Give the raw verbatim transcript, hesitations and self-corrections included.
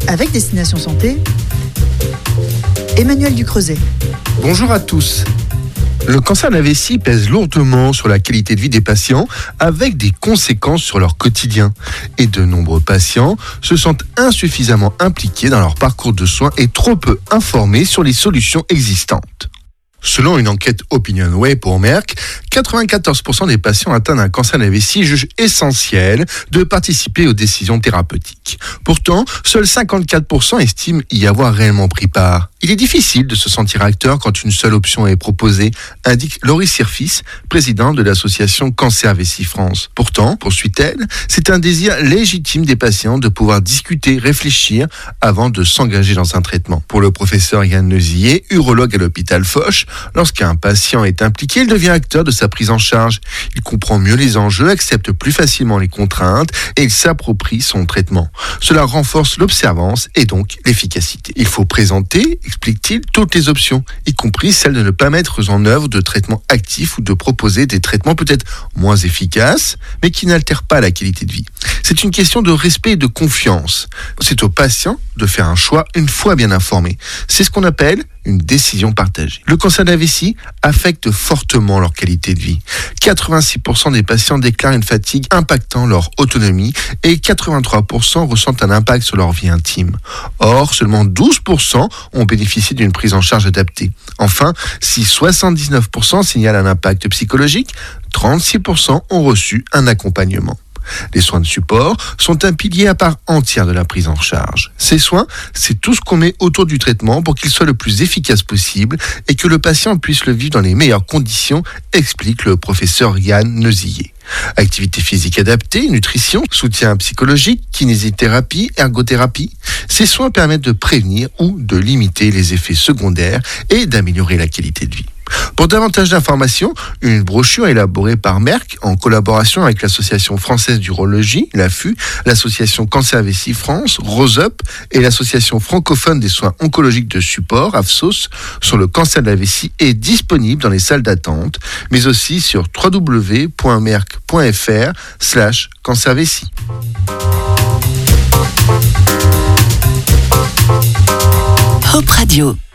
Avec Destination Santé, Emmanuel Ducreuset. Bonjour à tous. Le cancer de la vessie pèse lourdement sur la qualité de vie des patients avec des conséquences sur leur quotidien. Et de nombreux patients se sentent insuffisamment impliqués dans leur parcours de soins et trop peu informés sur les solutions existantes. Selon une enquête OpinionWay pour Merck, quatre-vingt-quatorze pour cent des patients atteints d'un cancer de la vessie jugent essentiel de participer aux décisions thérapeutiques. Pourtant, seuls cinquante-quatre pour cent estiment y avoir réellement pris part. Il est difficile de se sentir acteur quand une seule option est proposée, indique Laurie Sirfis, présidente de l'association Cancer Vessie France. Pourtant, poursuit-elle, c'est un désir légitime des patients de pouvoir discuter, réfléchir avant de s'engager dans un traitement. Pour le professeur Yann Neusillet, urologue à l'hôpital Foch, lorsqu'un patient est impliqué, il devient acteur de sa prise en charge. Il comprend mieux les enjeux, accepte plus facilement les contraintes et il s'approprie son traitement. Cela renforce l'observance et donc l'efficacité. Il faut présenter, explique-t-il, toutes les options, y compris celle de ne pas mettre en œuvre de traitements actifs ou de proposer des traitements peut-être moins efficaces, mais qui n'altèrent pas la qualité de vie. C'est une question de respect et de confiance. C'est au patient de faire un choix une fois bien informé. C'est ce qu'on appelle une décision partagée. Le cancer de la vessie affecte fortement leur qualité de vie. quatre-vingt-six pour cent des patients déclarent une fatigue impactant leur autonomie et quatre-vingt-trois pour cent ressentent un impact sur leur vie intime. Or, seulement douze pour cent ont bénéficié d'une prise en charge adaptée. Enfin, si soixante-dix-neuf pour cent signalent un impact psychologique, trente-six pour cent ont reçu un accompagnement. Les soins de support sont un pilier à part entière de la prise en charge. Ces soins, c'est tout ce qu'on met autour du traitement pour qu'il soit le plus efficace possible et que le patient puisse le vivre dans les meilleures conditions, explique le professeur Yann Neusillet. Activité physique adaptée, nutrition, soutien psychologique, kinésithérapie, ergothérapie. Ces soins permettent de prévenir ou de limiter les effets secondaires et d'améliorer la qualité de vie. Pour davantage d'informations, une brochure élaborée par Merck en collaboration avec l'Association française d'urologie, l'A F U, l'Association Cancer Vessie France, Rose-Up et l'Association francophone des soins oncologiques de support, A F S O S, sur le cancer de la vessie est disponible dans les salles d'attente, mais aussi sur w w w point merck point f r slash cancer vessie. Hop Radio.